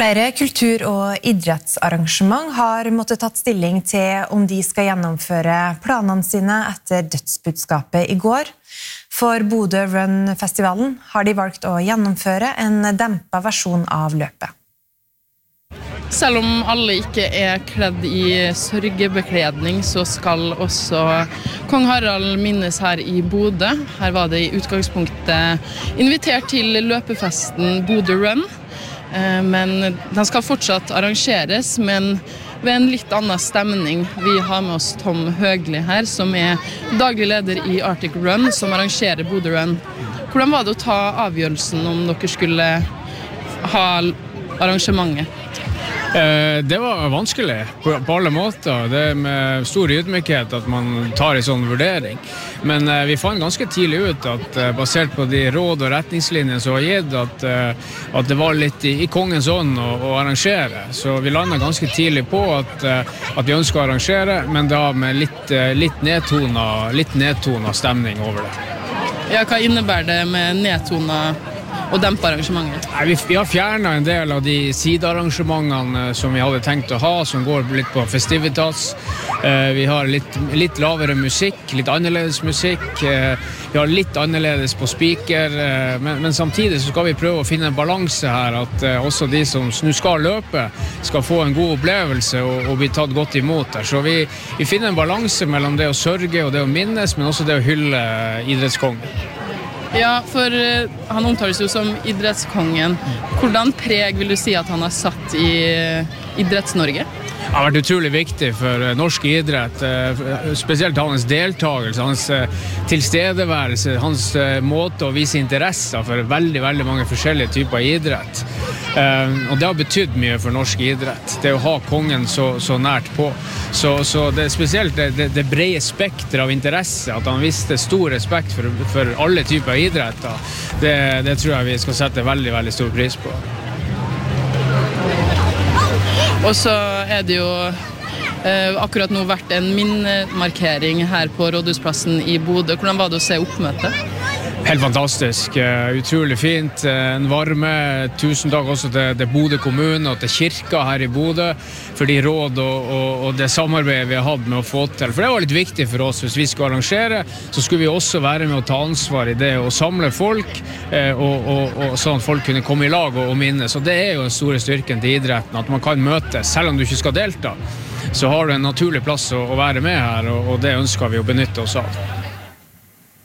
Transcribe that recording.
Flere kultur- og idrettsarrangement har måttet tatt stilling til om de skal gjennomføre planene sine etter dødsbudskapet i går. For Bodø Run-festivalen har de valgt å gjennomføre en dempet versjon av løpet. Selv om alle ikke kledd i sørgebekledning, så skal også Kong Harald minnes her i Bodø. Her var det i utgangspunktet invitert til løpefesten Bodø Run. Men den skal fortsatt arrangeres, men ved en litt annen stemning. Vi har med oss Tom Høgli her, som daglig leder i Arctic Run, som arrangerer Bodø Run. Hvordan var det å ta avgjørelsen om dere skulle ha arrangementet? Det var vanskelig på alle måter. Det med stor ydmykhet at man tar en sånn vurdering. Men vi fant ganske tidlig ut at basert på de råd og retningslinjer som var gitt, at det var litt i kongens ånd å arrangere. Så vi landet ganske tidlig på at vi ønsker å arrangere, men da med litt nedtona stemning over det. Ja, hva innebærer det med nedtona og dempe arrangementet? Vi har fjernet en del av de sidearrangementene som vi hadde tenkt å ha, som går litt på festivitas. Vi har litt lavere musikk, litt annerledes musikk. Vi har litt annerledes på speaker, men samtidig så skal vi prøve å finne en balanse her, at også de som nå skal løpe, skal få en god opplevelse og bli tatt godt imot der. Så vi finner en balanse mellom det å sørge og det å minnes, men også det å hylle idrettskongen. Ja, for han omtales jo som idrettskongen. Hvordan preg vil du si at han har satt i Idretts-Norge? Det har vært utrolig viktig for norsk idrett, spesielt hans deltakelse, hans tilstedeværelse, hans måte å vise interesser for veldig, veldig mange forskjellige typer idrett. Og det har betydd mye for norsk idrett, det å ha kongen så nært på. Så det er spesielt det brede spektret av interesse, at han visste stor respekt for alle typer idretter. Det tror jeg vi skal sette veldig, veldig stor pris på. Og så det jo akkurat nå vært en minnemarkering her på Rådhusplassen i Bodø. Hvordan var det å se oppmøtet? Helt fantastisk, utrolig fint, en varme. Tusen takk også til Bodø kommune og til kirka her i Bodø for de råd og det samarbeidet vi har hatt med å få til. For det var litt viktig for oss. Hvis vi skulle arrangere, så skulle vi også være med å ta ansvar i det å samle folk, og sånn at folk kunne komme i lag og minnes. Og det jo den store styrken til idretten, at man kan møtes, selv om du ikke skal delta. Så har du en naturlig plass å være med her, og det ønsker vi å benytte oss av.